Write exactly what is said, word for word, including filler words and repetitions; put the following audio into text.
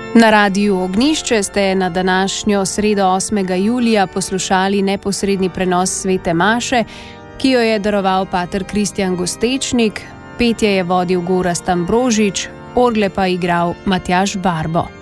Na Radiu Ognjišče ste na današnjo sredo osmega julija poslušali neposredni prenos svete maše, ki jo je daroval pater Kristjan Gostečnik, petje je vodil Gorazd Ambrožič, orgle pa igral Matjaž Barbo.